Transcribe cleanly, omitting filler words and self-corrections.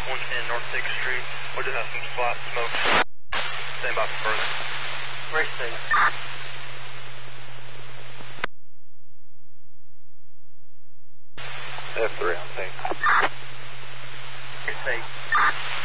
110 North 6th Street. We do have some spot smoke. Stand by for further. Race state. F3 on scene. Race state.